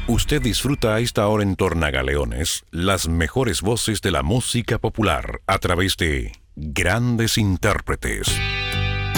Usted disfruta a esta hora en Tornagaleones las mejores voces de la música popular a través de grandes intérpretes.